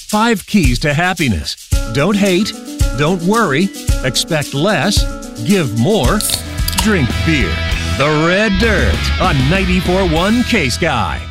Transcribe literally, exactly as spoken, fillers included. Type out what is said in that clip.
Five keys to happiness. Don't hate. Don't worry. Expect less. Give more. Drink beer. The Red Dirt on ninety-four point one K-Sky.